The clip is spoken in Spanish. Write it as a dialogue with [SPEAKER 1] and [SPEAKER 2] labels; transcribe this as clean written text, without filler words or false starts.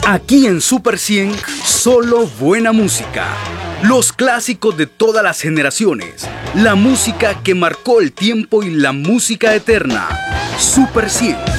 [SPEAKER 1] Aquí en Super 100, solo buena música. Los clásicos de todas las generaciones. La música que marcó el tiempo y la música eterna. Super 100.